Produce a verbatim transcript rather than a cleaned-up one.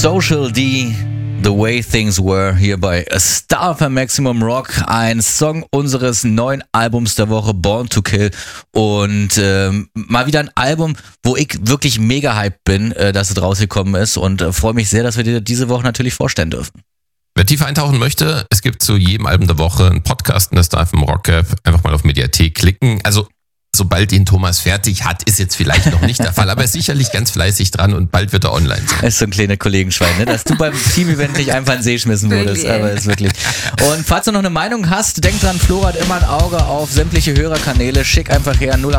Social D, The Way Things Were, hier bei A Star für Maximum Rock, ein Song unseres neuen Albums der Woche, Born to Kill, und ähm, mal wieder ein Album, wo ich wirklich mega hyped bin, äh, dass es rausgekommen ist, und äh, freue mich sehr, dass wir dir diese Woche natürlich vorstellen dürfen. Wer tiefer eintauchen möchte, es gibt zu jedem Album der Woche einen Podcast in der Star F M Rock App, einfach mal auf Mediathek klicken, also sobald ihn Thomas fertig hat, ist jetzt vielleicht noch nicht der Fall, aber er ist sicherlich ganz fleißig dran und bald wird er online sein. Das ist so ein kleiner Kollegenschwein, ne? Dass du beim Team-Event nicht einfach in den See schmissen wurdest, aber ist wirklich. Und falls du noch eine Meinung hast, denk dran, Flora hat immer ein Auge auf sämtliche Hörerkanäle, schick einfach her null